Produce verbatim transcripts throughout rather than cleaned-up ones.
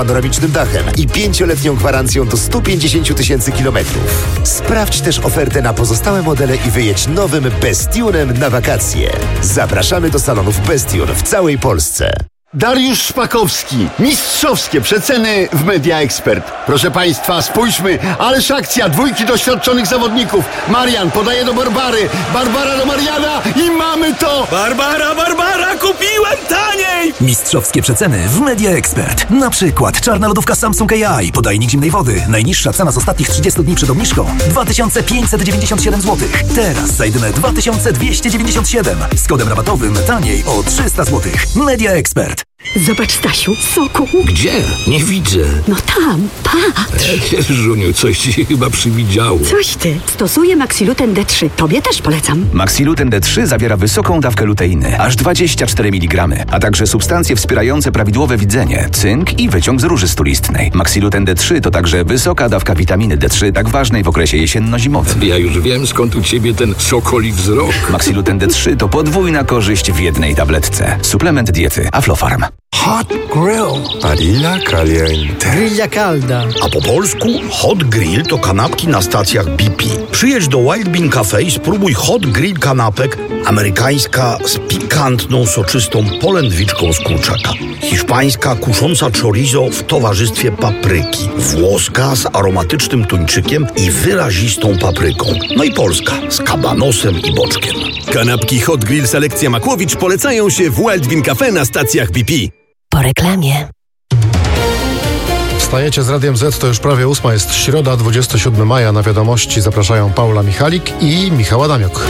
panoramicznym dachem i pięcioletnią gwarancją do stu pięćdziesięciu tysięcy kilometrów. Sprawdź też ofertę na pozostałe modele i wyjedź nowym Bestionem na wakacje. Zapraszamy do salonów Bestion w całej Polsce. Dariusz Szpakowski. Mistrzowskie przeceny w Media Expert. Proszę Państwa, spójrzmy, ależ akcja dwójki doświadczonych zawodników. Marian podaje do Barbary, Barbara do Mariana i mamy to! Barbara, Barbara, kupiłem taniej! Mistrzowskie przeceny w Media Expert. Na przykład czarna lodówka Samsung A I, podajnik zimnej wody. Najniższa cena z ostatnich trzydziestu dni przed obniżką dwa tysiące pięćset dziewięćdziesiąt siedem złotych. Teraz za jedyne dwa tysiące dwieście dziewięćdziesiąt siedem. Z kodem rabatowym taniej o trzysta złotych. Media Expert. Zobacz, Stasiu, soku. Gdzie? Nie widzę. No tam, patrz. E, Żuniu, coś ci się chyba przywidziało. Coś ty. Stosuję Maxiluten D trzy. Tobie też polecam. Maxiluten D trzy zawiera wysoką dawkę luteiny, aż dwadzieścia cztery miligramy, a także substancje wspierające prawidłowe widzenie, cynk i wyciąg z róży stulistnej. Maxiluten D trzy to także wysoka dawka witaminy D trzy, tak ważnej w okresie jesienno-zimowym. Ja już wiem, skąd u ciebie ten sokoli wzrok. Maxiluten D trzy to podwójna korzyść w jednej tabletce. Suplement diety Aflofarm. Hot Grill. Barilla Caliente. Grilla Calda. A po polsku Hot Grill to kanapki na stacjach B P. Przyjedź do Wild Bean Cafe i spróbuj Hot Grill kanapek. Amerykańska z pikantną, soczystą polędwiczką z kurczaka. Hiszpańska kusząca chorizo w towarzystwie papryki. Włoska z aromatycznym tuńczykiem i wyrazistą papryką. No i polska z kabanosem i boczkiem. Kanapki Hot Grill Selekcja Makłowicz polecają się w Wild Bean Cafe na stacjach B P. Po reklamie. Wstajecie z Radiem Z, to już prawie ósma, jest środa, dwudziestego siódmego maja. Na wiadomości zapraszają Paula Michalik i Michał Adamiok.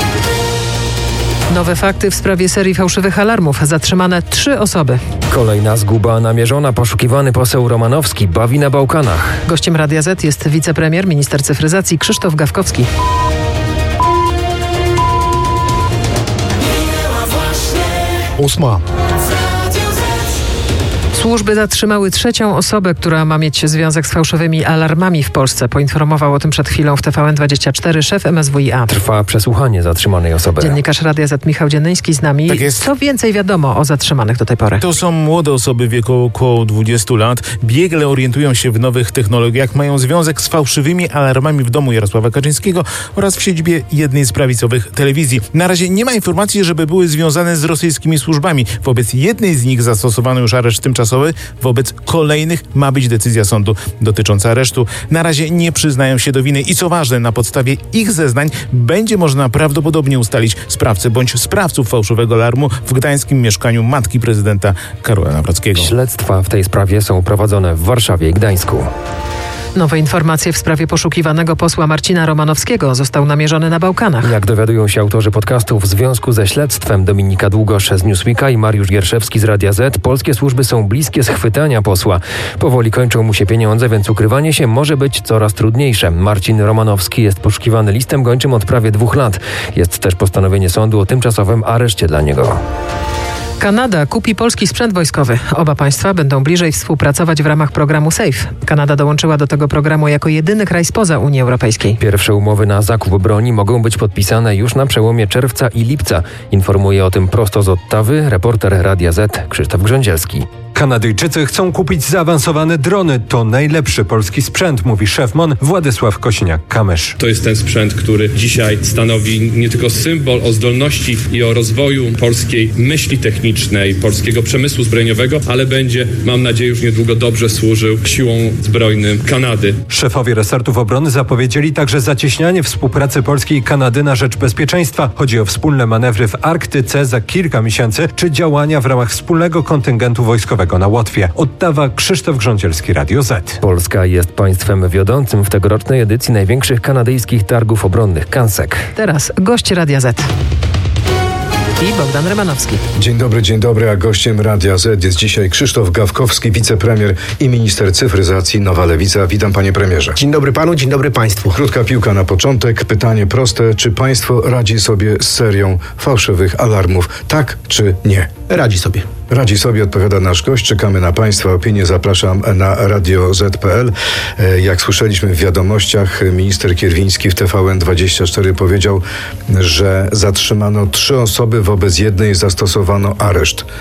Nowe fakty w sprawie serii fałszywych alarmów. Zatrzymane trzy osoby. Kolejna zguba namierzona. Poszukiwany poseł Romanowski bawi na Bałkanach. Gościem Radia Z jest wicepremier, minister cyfryzacji Krzysztof Gawkowski. Ósma. Służby zatrzymały trzecią osobę, która ma mieć związek z fałszywymi alarmami w Polsce. Poinformował o tym przed chwilą w T V N dwadzieścia cztery szef M S W i A. Trwa przesłuchanie zatrzymanej osoby. Dziennikarz Radia Z Michał Dziennyński z nami. Tak jest. Co więcej wiadomo o zatrzymanych do tej pory? To są młode osoby w wieku około dwudziestu lat. Biegle orientują się w nowych technologiach. Mają związek z fałszywymi alarmami w domu Jarosława Kaczyńskiego oraz w siedzibie jednej z prawicowych telewizji. Na razie nie ma informacji, żeby były związane z rosyjskimi służbami. Wobec jednej z nich zastosowano już areszt tymczasowy. Wobec kolejnych ma być decyzja sądu dotycząca aresztu. Na razie nie przyznają się do winy i co ważne, na podstawie ich zeznań będzie można prawdopodobnie ustalić sprawcę bądź sprawców fałszywego alarmu w gdańskim mieszkaniu matki prezydenta Karola Nawrockiego. Śledztwa w tej sprawie są prowadzone w Warszawie i Gdańsku. Nowe informacje w sprawie poszukiwanego posła Marcina Romanowskiego. Został namierzony na Bałkanach. Jak dowiadują się autorzy podcastu, w związku ze śledztwem Dominika Długosz z Newsweeka i Mariusz Gierszewski z Radia Z, polskie służby są bliskie schwytania posła. Powoli kończą mu się pieniądze, więc ukrywanie się może być coraz trudniejsze. Marcin Romanowski jest poszukiwany listem gończym od prawie dwóch lat. Jest też postanowienie sądu o tymczasowym areszcie dla niego. Kanada kupi polski sprzęt wojskowy. Oba państwa będą bliżej współpracować w ramach programu SAFE. Kanada dołączyła do tego programu jako jedyny kraj spoza Unii Europejskiej. Pierwsze umowy na zakup broni mogą być podpisane już na przełomie czerwca i lipca. Informuje o tym prosto z Ottawy reporter Radia Z Krzysztof Grządzielski. Kanadyjczycy chcą kupić zaawansowane drony. To najlepszy polski sprzęt, mówi szef M O N Władysław Kosiniak-Kamysz. To jest ten sprzęt, który dzisiaj stanowi nie tylko symbol o zdolności i o rozwoju polskiej myśli technicznej, polskiego przemysłu zbrojeniowego, ale będzie, mam nadzieję, już niedługo dobrze służył siłom zbrojnym Kanady. Szefowie resortów obrony zapowiedzieli także zacieśnianie współpracy Polski i Kanady na rzecz bezpieczeństwa. Chodzi o wspólne manewry w Arktyce za kilka miesięcy, czy działania w ramach wspólnego kontyngentu wojskowego na Łotwie. Ottawa, Krzysztof Grządzielski, Radio Z. Polska jest państwem wiodącym w tegorocznej edycji największych kanadyjskich targów obronnych CANSEC. Teraz gość Radia Z. I Bogdan Rymanowski. Dzień dobry, dzień dobry, a gościem Radia Z jest dzisiaj Krzysztof Gawkowski, wicepremier i minister cyfryzacji Nowa Lewica. Witam, panie premierze. Dzień dobry panu, dzień dobry państwu. Krótka piłka na początek. Pytanie proste. Czy państwo radzi sobie z serią fałszywych alarmów? Tak czy nie? Radzi sobie. Radzi sobie, odpowiada nasz gość. Czekamy na państwa opinię. Zapraszam na radio zet kropka pe el. Jak słyszeliśmy w wiadomościach, minister Kierwiński w T V N dwadzieścia cztery powiedział, że zatrzymano trzy osoby, wobec jednej zastosowano areszt.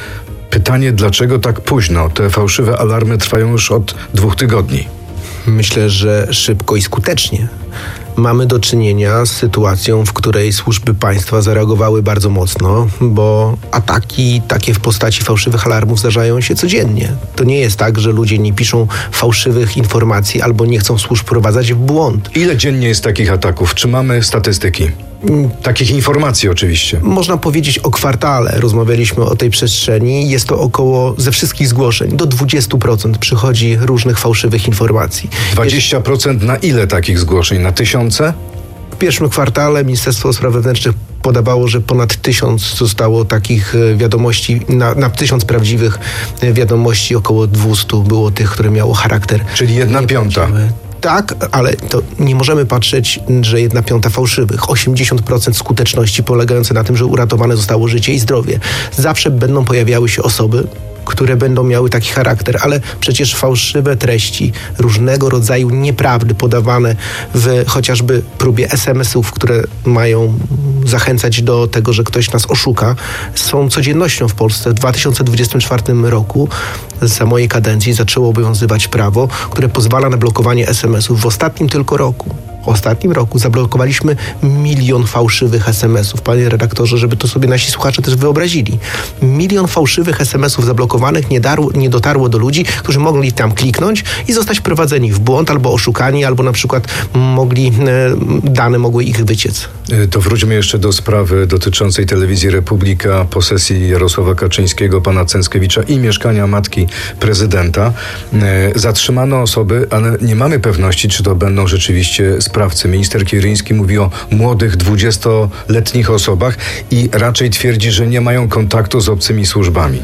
Pytanie, dlaczego tak późno? Te fałszywe alarmy trwają już od dwóch tygodni. Myślę, że szybko i skutecznie. Mamy do czynienia z sytuacją, w której służby państwa zareagowały bardzo mocno, bo ataki takie w postaci fałszywych alarmów zdarzają się codziennie. To nie jest tak, że ludzie nie piszą fałszywych informacji albo nie chcą służb wprowadzać w błąd. Ile dziennie jest takich ataków? Czy mamy statystyki? Takich informacji oczywiście. Można powiedzieć o kwartale. Rozmawialiśmy o tej przestrzeni. Jest to około, ze wszystkich zgłoszeń, do dwadzieścia procent przychodzi różnych fałszywych informacji. dwadzieścia procent na ile takich zgłoszeń? Na tysiące? W pierwszym kwartale Ministerstwo Spraw Wewnętrznych podawało, że ponad tysiąc zostało takich wiadomości, na, na tysiąc prawdziwych wiadomości około dwieście było tych, które miało charakter. Czyli jedna piąta. Tak, ale to nie możemy patrzeć, że jedna piąta fałszywych. osiemdziesiąt procent skuteczności polegające na tym, że uratowane zostało życie i zdrowie. Zawsze będą pojawiały się osoby, które będą miały taki charakter, ale przecież fałszywe treści, różnego rodzaju nieprawdy podawane w chociażby próbie es em esów, które mają zachęcać do tego, że ktoś nas oszuka, są codziennością w Polsce. W dwa tysiące dwudziestym czwartym roku za mojej kadencji zaczęło obowiązywać prawo, które pozwala na blokowanie es em esów. W ostatnim tylko roku W ostatnim roku zablokowaliśmy milion fałszywych es em esów. Panie redaktorze, żeby to sobie nasi słuchacze też wyobrazili. Milion fałszywych es em esów zablokowanych nie, darło, nie dotarło do ludzi, którzy mogli tam kliknąć i zostać wprowadzeni w błąd, albo oszukani, albo na przykład mogli, dane mogły ich wyciec. To wróćmy jeszcze do sprawy dotyczącej telewizji Republika, posesji Jarosława Kaczyńskiego, pana Cęckiewicza i mieszkania matki prezydenta. Zatrzymano osoby, ale nie mamy pewności, czy to będą rzeczywiście sprawcy. Minister Kierwiński mówi o młodych, dwudziestoletnich osobach i raczej twierdzi, że nie mają kontaktu z obcymi służbami.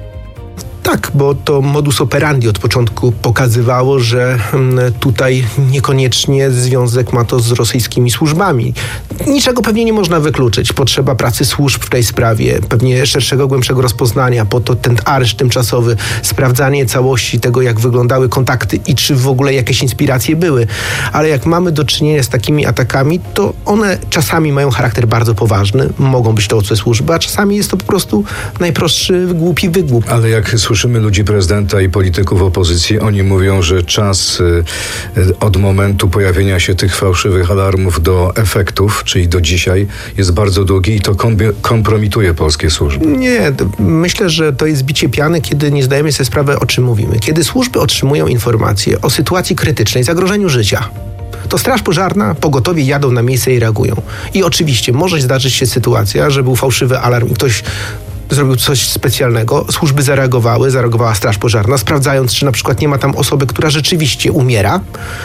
Tak, bo to modus operandi od początku pokazywało, że tutaj niekoniecznie związek ma to z rosyjskimi służbami. Niczego pewnie nie można wykluczyć. Potrzeba pracy służb w tej sprawie, pewnie szerszego, głębszego rozpoznania, po to ten areszt tymczasowy, sprawdzanie całości tego, jak wyglądały kontakty i czy w ogóle jakieś inspiracje były. Ale jak mamy do czynienia z takimi atakami, to one czasami mają charakter bardzo poważny, mogą być to obce służby, a czasami jest to po prostu najprostszy, głupi wygłup. Ale jak słyszymy ludzi prezydenta i polityków opozycji, oni mówią, że czas y, od momentu pojawienia się tych fałszywych alarmów do efektów, czyli do dzisiaj, jest bardzo długi i to kompromituje polskie służby. Nie, myślę, że to jest bicie piany, kiedy nie zdajemy sobie sprawy, o czym mówimy. Kiedy służby otrzymują informacje o sytuacji krytycznej, zagrożeniu życia, to straż pożarna, pogotowie jadą na miejsce i reagują. I oczywiście może zdarzyć się sytuacja, że był fałszywy alarm i ktoś zrobił coś specjalnego, służby zareagowały, zareagowała straż pożarna, sprawdzając, czy na przykład nie ma tam osoby, która rzeczywiście umiera,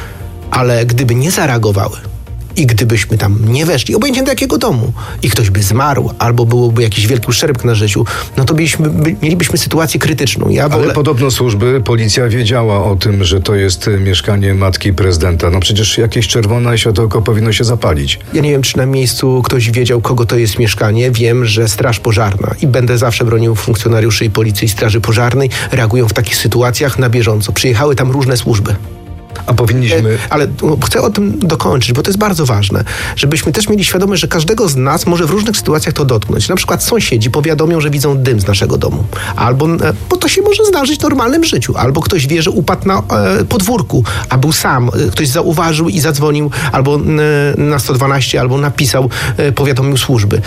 ale gdyby nie zareagowały i gdybyśmy tam nie weszli, obojętnie do jakiego domu, i ktoś by zmarł, albo byłoby jakiś wielki uszczerbek na życiu, no to byliśmy, by, mielibyśmy sytuację krytyczną. Ja Ale ogóle... podobno służby, policja wiedziała o tym, że to jest mieszkanie matki prezydenta. No przecież jakieś czerwone światełko powinno się zapalić. Ja nie wiem, czy na miejscu ktoś wiedział, kogo to jest mieszkanie. Wiem, że straż pożarna, i będę zawsze bronił funkcjonariuszy i policji, i straży pożarnej, reagują w takich sytuacjach na bieżąco. Przyjechały tam różne służby. A powinniśmy... Ale chcę o tym dokończyć, bo to jest bardzo ważne, żebyśmy też mieli świadomość, że każdego z nas może w różnych sytuacjach to dotknąć. Na przykład sąsiedzi powiadomią, że widzą dym z naszego domu. Albo, bo to się może zdarzyć w normalnym życiu. Albo ktoś wie, że upadł na e, podwórku, a był sam. Ktoś zauważył i zadzwonił albo e, na sto dwanaście, albo napisał, e, powiadomił służby.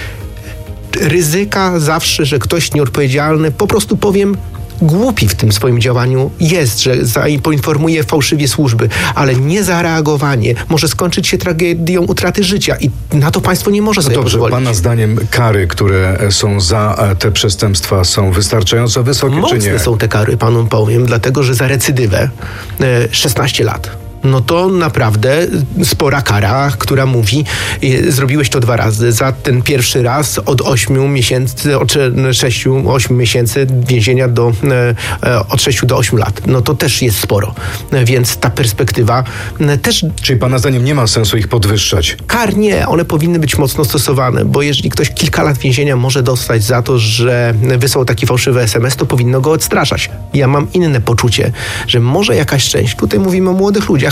Ryzyka zawsze, że ktoś nieodpowiedzialny, po prostu powiem, głupi w tym swoim działaniu jest, że poinformuje fałszywie służby, ale niezareagowanie może skończyć się tragedią utraty życia i na to państwo nie może sobie no dobrze, pozwolić. Pana zdaniem kary, które są za te przestępstwa, są wystarczająco wysokie, Mocne czy nie? są te kary, panu powiem, dlatego że za recydywę szesnaście lat. No to naprawdę spora kara, która mówi, zrobiłeś to dwa razy. Za ten pierwszy raz od ośmiu miesięcy, od sześciu, ośmiu miesięcy więzienia do, od sześciu do ośmiu lat. No to też jest sporo. Więc ta perspektywa też... Czyli pana zdaniem nie ma sensu ich podwyższać? Kar nie, one powinny być mocno stosowane, bo jeżeli ktoś kilka lat więzienia może dostać za to, że wysłał taki fałszywy es em es, to powinno go odstraszać. Ja mam inne poczucie, że może jakaś część, tutaj mówimy o młodych ludziach,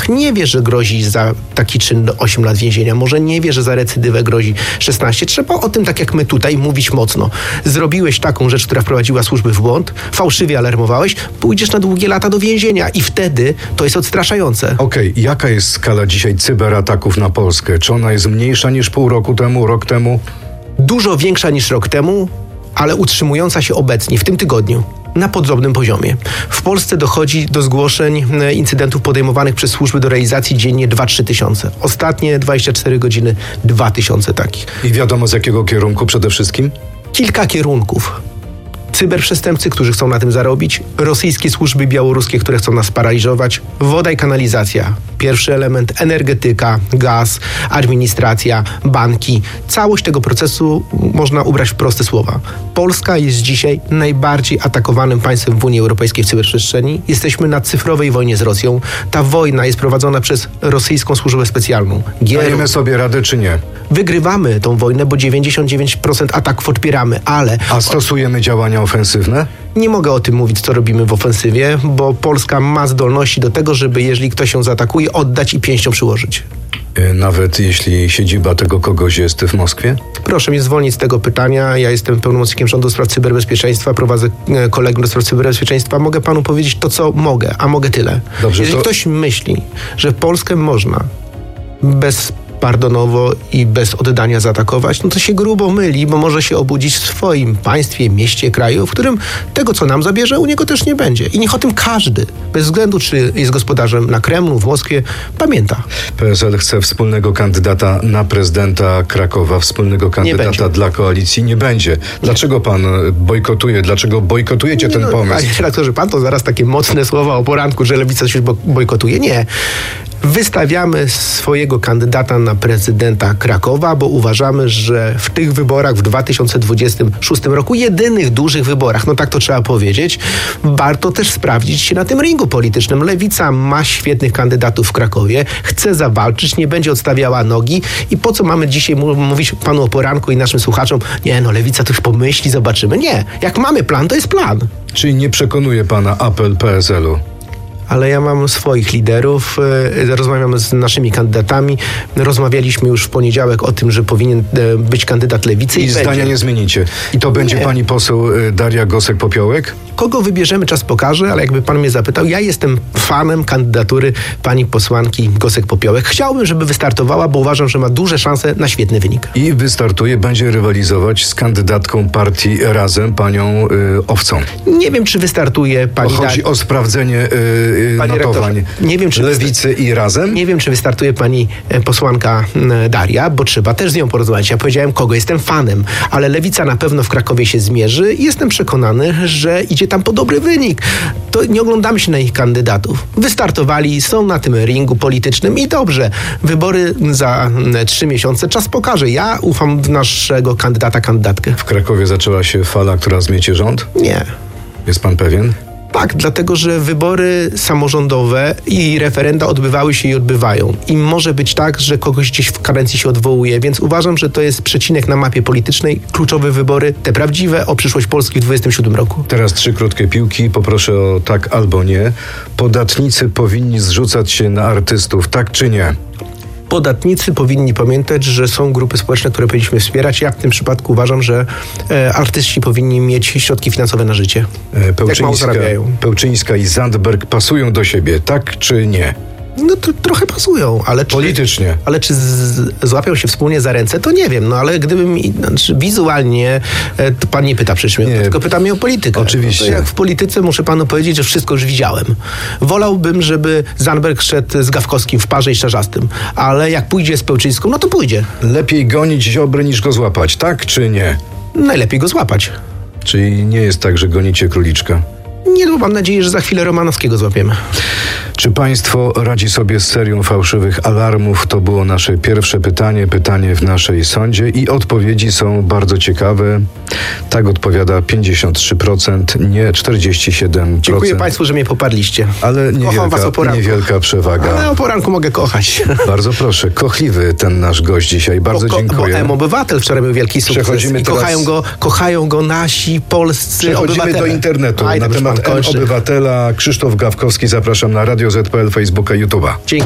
latach nie wie, że grozi za taki czyn osiem lat więzienia. Może nie wie, że za recydywę grozi szesnaście. Trzeba o tym, tak jak my tutaj, mówić mocno. Zrobiłeś taką rzecz, która wprowadziła służby w błąd, fałszywie alarmowałeś, pójdziesz na długie lata do więzienia i wtedy to jest odstraszające. Okej, okay. Jaka jest skala dzisiaj cyberataków na Polskę? Czy ona jest mniejsza niż pół roku temu, rok temu? Dużo większa niż rok temu, ale utrzymująca się obecnie, w tym tygodniu, na podobnym poziomie. W Polsce dochodzi do zgłoszeń incydentów podejmowanych przez służby do realizacji dziennie dwa trzy tysiące. Ostatnie dwadzieścia cztery godziny dwa tysiące takich. I wiadomo z jakiego kierunku przede wszystkim? Kilka kierunków. Cyberprzestępcy, którzy chcą na tym zarobić, rosyjskie służby białoruskie, które chcą nas paraliżować, woda i kanalizacja. Pierwszy element, energetyka, gaz, administracja, banki. Całość tego procesu można ubrać w proste słowa. Polska jest dzisiaj najbardziej atakowanym państwem w Unii Europejskiej w cyberprzestrzeni. Jesteśmy na cyfrowej wojnie z Rosją. Ta wojna jest prowadzona przez rosyjską służbę specjalną. Dajemy sobie radę czy nie? Wygrywamy tą wojnę, bo dziewięćdziesiąt dziewięć procent ataków odpieramy, ale... A stosujemy działania ofensywne? Nie mogę o tym mówić, co robimy w ofensywie, bo Polska ma zdolności do tego, żeby jeżeli ktoś ją zaatakuje, oddać i pięścią przyłożyć. Nawet jeśli siedziba tego kogoś jest w Moskwie? Proszę mnie zwolnić z tego pytania. Ja jestem pełnomocnikiem rządu do spraw cyberbezpieczeństwa, prowadzę kolegium do spraw cyberbezpieczeństwa. Mogę panu powiedzieć to, co mogę, a mogę tyle. Dobrze, jeżeli to... ktoś myśli, że Polskę można bez pardonowo i bez oddania zaatakować, no to się grubo myli, bo może się obudzić w swoim państwie, mieście, kraju, w którym tego, co nam zabierze, u niego też nie będzie. I niech o tym każdy, bez względu czy jest gospodarzem na Kremlu, w Moskwie, pamięta. P S L chce wspólnego kandydata na prezydenta Krakowa, wspólnego kandydata dla koalicji. Nie będzie. Dlaczego pan bojkotuje? Dlaczego bojkotujecie nie, ten no, pomysł? Panie redaktorze, pan to zaraz takie mocne słowa o poranku, że Lewica się bojkotuje. Nie. Wystawiamy swojego kandydata na prezydenta Krakowa, bo uważamy, że w tych wyborach w dwa tysiące dwudziestym szóstym roku, jedynych dużych wyborach, no tak to trzeba powiedzieć, warto też sprawdzić się na tym ringu politycznym. Lewica ma świetnych kandydatów w Krakowie, chce zawalczyć, nie będzie odstawiała nogi i po co mamy dzisiaj mówić panu o poranku i naszym słuchaczom, nie no, Lewica to już pomyśli, zobaczymy. Nie, jak mamy plan, to jest plan. Czyli nie przekonuje pana apel P S L-u? Ale ja mam swoich liderów, rozmawiamy z naszymi kandydatami. Rozmawialiśmy już w poniedziałek o tym, że powinien być kandydat Lewicy. I, I zdania będzie. nie zmienicie. I to będzie nie. pani poseł Daria Gosek-Popiołek? Kogo wybierzemy, czas pokaże, ale jakby pan mnie zapytał, ja jestem fanem kandydatury pani posłanki Gosek-Popiołek. Chciałbym, żeby wystartowała, bo uważam, że ma duże szanse na świetny wynik. I wystartuje, będzie rywalizować z kandydatką partii Razem, panią y, Owcą. Nie wiem, czy wystartuje pani Chodzi Daria. o sprawdzenie y, Panie notowań nie wiem, czy Lewicy i Razem? Nie wiem, czy wystartuje pani posłanka Daria, bo trzeba też z nią porozmawiać. Ja powiedziałem, kogo jestem fanem, ale Lewica na pewno w Krakowie się zmierzy i jestem przekonany, że idzie tam po dobry wynik. To nie oglądamy się na ich kandydatów. Wystartowali, są na tym ringu politycznym i dobrze. Wybory za trzy miesiące, czas pokaże. Ja ufam w naszego kandydata, kandydatkę. W Krakowie zaczęła się fala, która zmiecie rząd? Nie. Jest pan pewien? Tak, dlatego, że wybory samorządowe i referenda odbywały się i odbywają. I może być tak, że kogoś gdzieś w kadencji się odwołuje, więc uważam, że to jest przecinek na mapie politycznej. Kluczowe wybory, te prawdziwe, o przyszłość Polski w dwudziestym siódmym roku. Teraz trzy krótkie piłki. Poproszę o tak albo nie. Podatnicy powinni zrzucać się na artystów, tak czy nie? Podatnicy powinni pamiętać, że są grupy społeczne, które powinniśmy wspierać. Ja w tym przypadku uważam, że e, artyści powinni mieć środki finansowe na życie. E, Pełczyńska, Pełczyńska i Zandberg pasują do siebie, tak czy nie? No to trochę pasują, ale czy, politycznie. Ale czy z, złapią się wspólnie za ręce, to nie wiem. No ale gdybym znaczy, wizualnie, to pan nie pyta przecież mnie, tylko pyta mnie o politykę. Oczywiście. No jak w polityce muszę panu powiedzieć, że wszystko już widziałem. Wolałbym, żeby Zandberg szedł z Gawkowskim w parze i Czarzastym, ale jak pójdzie z Pełczyńską, no to pójdzie. Lepiej gonić Ziobrę niż go złapać, tak czy nie? Najlepiej go złapać. Czyli nie jest tak, że gonicie króliczka? Nie, no mam nadzieję, że za chwilę Romanowskiego złapiemy. Czy państwo radzi sobie z serią fałszywych alarmów? To było nasze pierwsze pytanie, pytanie w naszej sądzie i odpowiedzi są bardzo ciekawe. Tak odpowiada pięćdziesiąt trzy procent, nie czterdzieści siedem procent. Dziękuję państwu, że mnie poparliście. Ale niewielka, niewielka przewaga. Ale o poranku mogę kochać. Bardzo proszę, kochliwy ten nasz gość dzisiaj. Bardzo bo, dziękuję. Bo M-Obywatel wczoraj był wielki sukces. Przechodzimy I teraz... kochają go, kochają go nasi polscy Przechodzimy obywatele. do internetu. Aj, na temat M-Obywatela Krzysztof Gawkowski. Zapraszam na radio Z kropka P L, Facebooka, YouTube'a. Dzięki.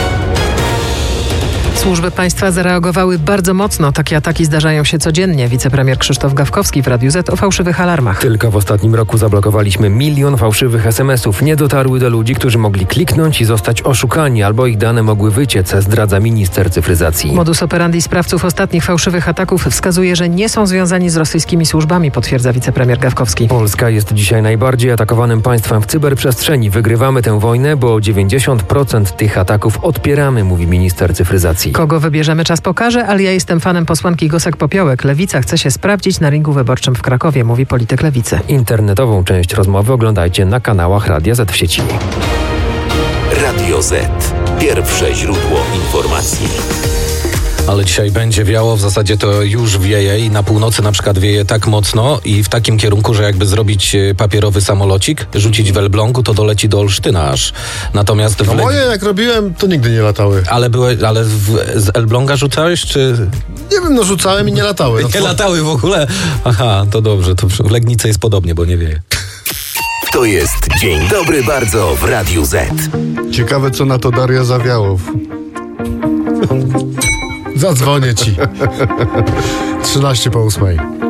Służby państwa zareagowały bardzo mocno. Takie ataki zdarzają się codziennie. Wicepremier Krzysztof Gawkowski w Radiu Z o fałszywych alarmach. Tylko w ostatnim roku zablokowaliśmy milion fałszywych es em esów. Nie dotarły do ludzi, którzy mogli kliknąć i zostać oszukani, albo ich dane mogły wyciec, zdradza minister cyfryzacji. Modus operandi sprawców ostatnich fałszywych ataków wskazuje, że nie są związani z rosyjskimi służbami, potwierdza wicepremier Gawkowski. Polska jest dzisiaj najbardziej atakowanym państwem w cyberprzestrzeni. Wygrywamy tę wojnę, bo dziewięćdziesiąt procent tych ataków odpieramy, mówi minister cyfryzacji. Kogo wybierzemy, czas pokaże, ale ja jestem fanem posłanki Gosek-Popiołek. Lewica chce się sprawdzić na ringu wyborczym w Krakowie, mówi polityk Lewicy. Internetową część rozmowy oglądajcie na kanałach Radia Z w sieci. Radio Z. Pierwsze źródło informacji. Ale dzisiaj będzie wiało, w zasadzie to już wieje i na północy na przykład wieje tak mocno i w takim kierunku, że jakby zrobić papierowy samolocik, rzucić w Elblągu, to doleci do Olsztyna aż. Natomiast w no Le... moje jak robiłem, to nigdy nie latały. Ale były, ale w, z Elbląga rzucałeś, czy... Nie wiem, no rzucałem i nie latały. No nie to... latały w ogóle? Aha, to dobrze, to w Legnicy jest podobnie, bo nie wieje. To jest Dzień Dobry Bardzo w Radiu Z. Ciekawe, co na to Daria Zawiałow. Zadzwonię ci. trzynaście po ósmej.